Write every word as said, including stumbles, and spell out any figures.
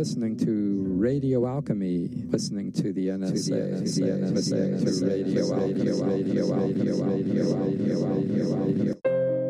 listening to Radio Alchemy, listening to the N S A, listening to Radio Alchemy, Radio Alchemy, Radio Alchemy, Radio Alchemy, Radio Alchemy.